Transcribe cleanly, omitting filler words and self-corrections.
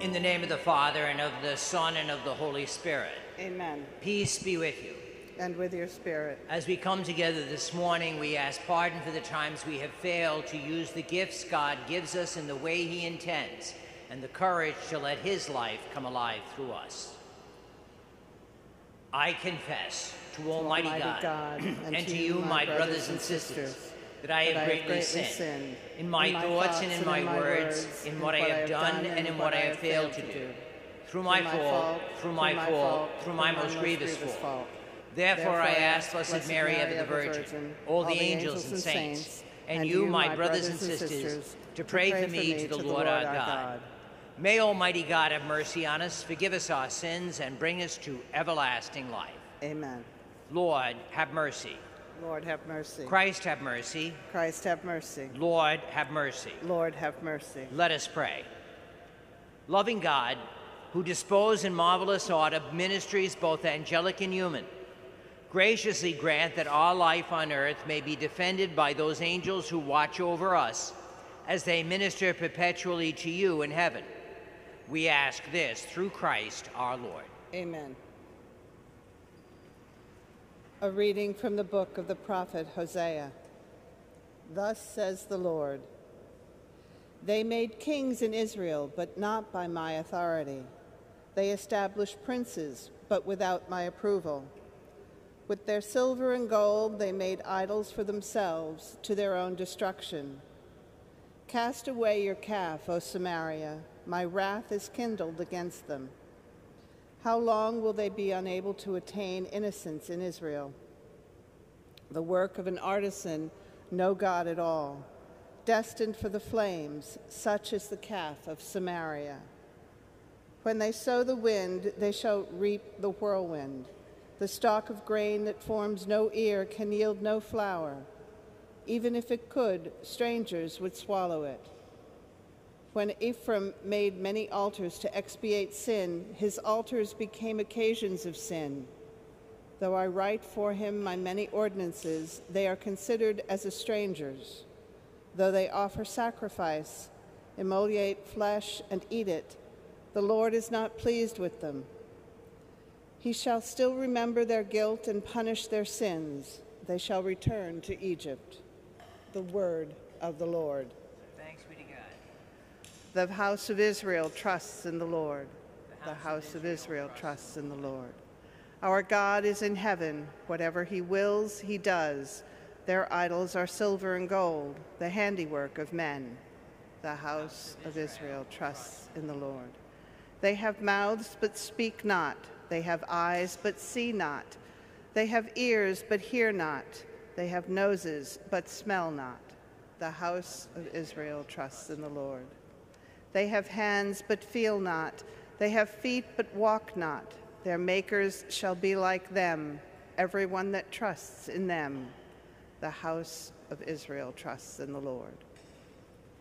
In the name of the Father, and of the Son, and of the Holy Spirit. Amen. Peace be with you. And with your spirit. As we come together this morning, we ask pardon for the times we have failed to use the gifts God gives us in the way He intends, and the courage to let His life come alive through us. I confess to Almighty God and to you, my brothers and sisters, that I have greatly sinned in my thoughts and in my words, in what I have done and in what I have failed to do, through my fault, through my most grievous fault. Therefore I ask Blessed Mary, ever the Virgin, all the angels and saints, and you, my brothers and sisters, to pray for me to the Lord our God. May Almighty God have mercy on us, forgive us our sins, and bring us to everlasting life. Amen. Lord, have mercy. Lord, have mercy. Christ, have mercy. Christ, have mercy. Lord, have mercy. Lord, have mercy. Let us pray. Loving God, who dispose in marvelous order ministries both angelic and human, graciously grant that our life on earth may be defended by those angels who watch over us as they minister perpetually to you in heaven. We ask this through Christ our Lord. Amen. A reading from the book of the prophet Hosea. Thus says the Lord, "They made kings in Israel, but not by my authority. They established princes, but without my approval. With their silver and gold they made idols for themselves to their own destruction. Cast away your calf, O Samaria. My wrath is kindled against them. How long will they be unable to attain innocence in Israel? The work of an artisan, no God at all, destined for the flames, such is the calf of Samaria. When they sow the wind, they shall reap the whirlwind. The stalk of grain that forms no ear can yield no flour. Even if it could, strangers would swallow it. When Ephraim made many altars to expiate sin, his altars became occasions of sin. Though I write for him my many ordinances, they are considered as a stranger's. Though they offer sacrifice, immolate flesh, and eat it, the Lord is not pleased with them. He shall still remember their guilt and punish their sins. They shall return to Egypt." The word of the Lord. Thanks be to God. The house of Israel trusts in the Lord. The house of Israel trusts in the Lord. Our God is in heaven. Whatever he wills, he does. Their idols are silver and gold, the handiwork of men. The house of Israel trusts in the Lord. They have mouths, but speak not. They have eyes, but see not. They have ears, but hear not. They have noses, but smell not. The house of Israel trusts in the Lord. They have hands, but feel not. They have feet, but walk not. Their makers shall be like them, everyone that trusts in them. The house of Israel trusts in the Lord.